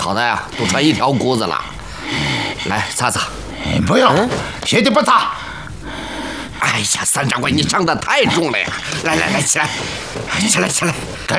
好的呀，都穿一条裤子了。来擦擦。 不用，学弟不擦。 哎呀，三掌柜，你伤得太重了呀！来，起来，起来。